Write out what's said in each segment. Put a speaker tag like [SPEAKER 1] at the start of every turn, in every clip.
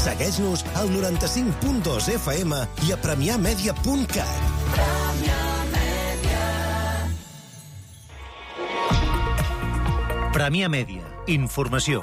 [SPEAKER 1] Segueix-nos al 95.2 FM i a premiamedia.cat.
[SPEAKER 2] Premià Mèdia. Informació.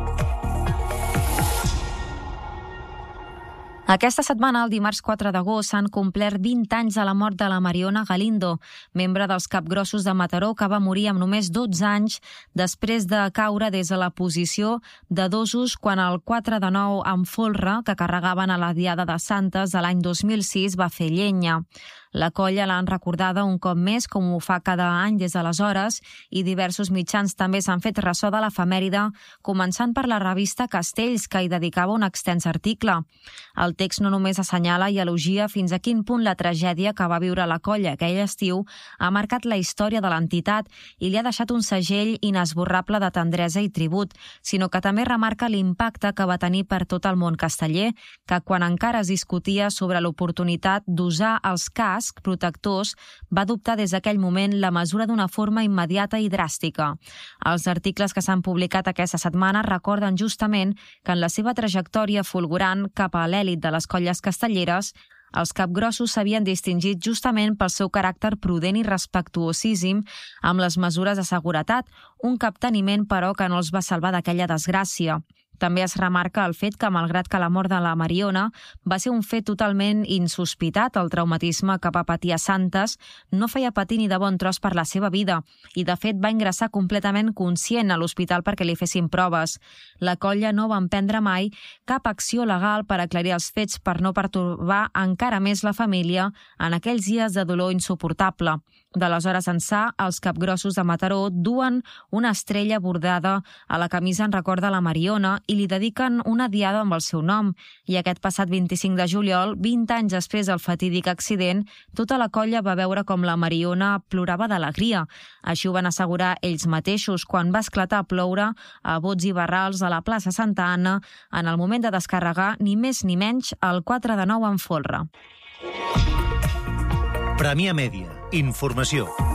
[SPEAKER 3] Aquesta setmana, el dimarts 4 d'agost, s'han complert 20 anys de la mort de la Mariona Galindo, membre dels Capgrossos de Mataró, que va morir amb només 12 anys després de caure des de la posició de dosos quan el 4 de 9 amb folre que carregaven a la Diada de Santes de l'any 2006 va fer llenya. La colla l'han recordada un cop més, com ho fa cada any des d'aleshores, i diversos mitjans també s'han fet ressò de l'efemèride, començant per la revista Castells, que hi dedicava un extens article. El text no només assenyala i elogia fins a quin punt la tragèdia que va viure la colla aquell estiu ha marcat la història de l'entitat i li ha deixat un segell inesborrable de tendresa i tribut, sinó que també remarca l'impacte que va tenir per tot el món casteller, que quan encara es discutia sobre l'oportunitat d'usar els cascs protectors, va adoptar des d'aquell moment la mesura d'una forma immediata i dràstica. Els articles que s'han publicat aquesta setmana recorden justament que en la seva trajectòria fulgurant cap a l'èlit de les colles castelleres, els capgrossos s'havien distingit justament pel seu caràcter prudent i respectuosíssim amb les mesures de seguretat, un capteniment, però, que no els va salvar d'aquella desgràcia. També es remarca el fet que, malgrat que la mort de la Mariona va ser un fet totalment insospitat, el traumatisme que va patir a Santes no feia patir ni de bon tros per la seva vida i, de fet, va ingressar completament conscient a l'hospital perquè li fessin proves. La colla no va emprendre mai cap acció legal per aclarir els fets per no pertorbar encara més la família en aquells dies de dolor insuportable. D'aleshores ençà, els capgrossos de Mataró duen una estrella bordada a la camisa en record de la Mariona i li dediquen una diada amb el seu nom. I aquest passat 25 de juliol, 20 anys després del fatídic accident, tota la colla va veure com la Mariona plorava d'alegria. Així ho van assegurar ells mateixos quan va esclatar a ploure a bots i barrals a la plaça Santa Anna en el moment de descarregar ni més ni menys el 4 de 9 en folre.
[SPEAKER 2] Premià Mèdia. Informació.